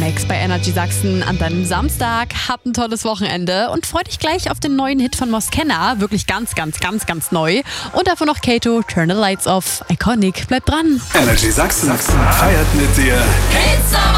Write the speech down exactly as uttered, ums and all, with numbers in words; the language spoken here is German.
Alex bei Energy Sachsen an deinem Samstag. Hab ein tolles Wochenende und freu dich gleich auf den neuen Hit von Moskenna. Wirklich ganz, ganz, ganz, ganz neu. Und davon noch Kato, Turn the Lights Off. Iconic, bleib dran. Energy Sachsen feiert mit dir.